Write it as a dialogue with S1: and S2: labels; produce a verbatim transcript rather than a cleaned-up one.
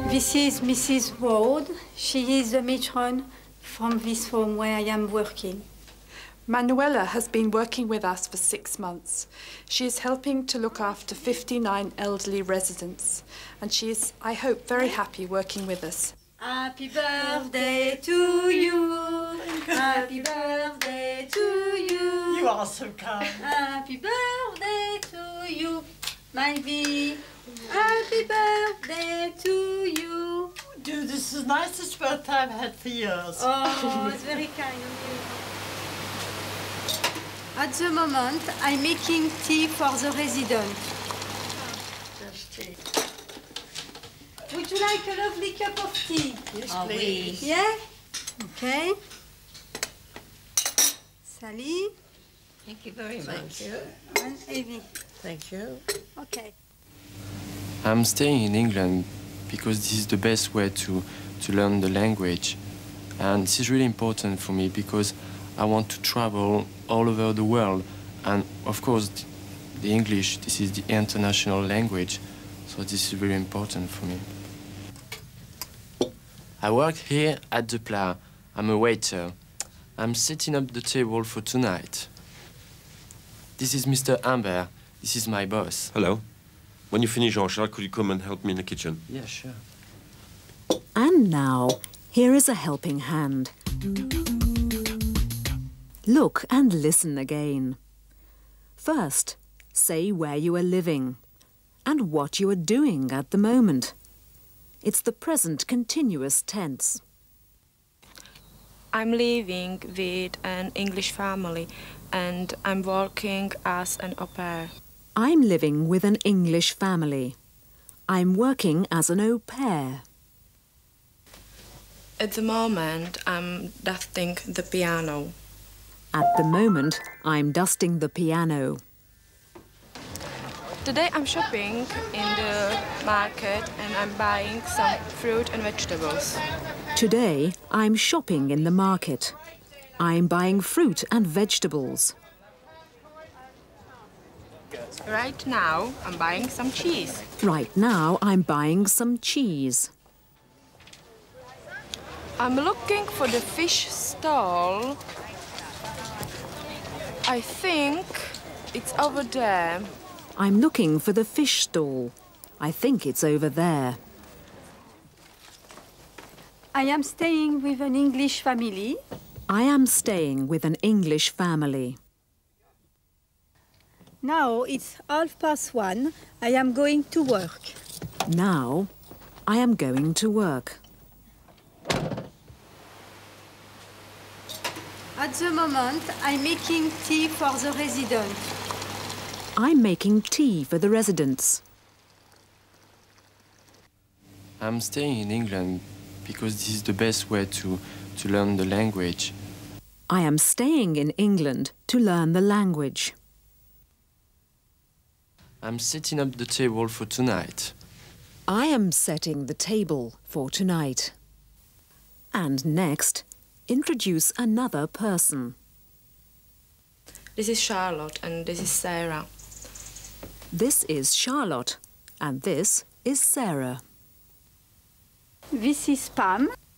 S1: This is Missus Ward. She is the matron from this home where I am working.
S2: Manuela has been working with us for six months. She is helping to look after fifty-nine elderly residents, and she is, I hope, very happy working with us.
S1: Happy birthday to you. Happy birthday to you.
S3: You are so kind.
S1: Happy birthday to you, my V. Happy birthday to you.
S3: Dude, this is the nicest birthday I've had for years.
S1: Oh, it's very kind of you. At the moment, I'm making tea for the resident.
S3: Just tea.
S1: Would you like a lovely cup of tea?
S3: Yes,
S4: Oh,
S3: please.
S4: oui.
S1: Yeah? Okay. Sally
S4: Thank you very much.
S3: Thank you.
S1: and Evie.
S3: Thank you.
S1: Okay.
S5: I'm staying in England because this is the best way to, to learn the language. And this is really important for me because I want to travel all over the world. And of course, the English, this is the international language. So this is really important for me. I work here at the Plat. I'm a waiter. I'm setting up the table for tonight. This is Mister Amber. This is my boss.
S6: Hello. When you finish, Jean-Charles, could you come and help me in the kitchen?
S5: Yeah, sure.
S7: And now, here is a helping hand. Look and listen again. First, say where you are living and what you are doing at the moment. It's the present continuous tense.
S8: I'm living with an English family and I'm working as an au pair.
S7: I'm living with an English family. I'm working as an au pair.
S8: At the moment, I'm dusting the piano.
S7: At the moment, I'm dusting the piano.
S8: Today I'm shopping in the market and I'm buying some fruit and vegetables.
S7: Today, I'm shopping in the market. I'm buying fruit and vegetables.
S8: Right now, I'm buying some cheese.
S7: Right now, I'm buying some cheese.
S8: I'm looking for the fish stall. I think it's over there.
S7: I'm looking for the fish stall. I think it's over there.
S1: I am staying with an English family.
S7: I am staying with an English family.
S1: Now it's half past one. I am going to work.
S7: Now, I am going to work.
S1: At the moment, I'm making tea for the resident.
S7: I'm making tea for the residents.
S5: I'm staying in England because this is the best way to, to learn the language.
S7: I am staying in England to learn the language.
S5: I'm setting up the table for tonight.
S7: I am setting the table for tonight. And next, introduce another person.
S8: This is Charlotte and this is Sarah.
S7: This is Charlotte, and this is Sarah.
S1: This is Pam.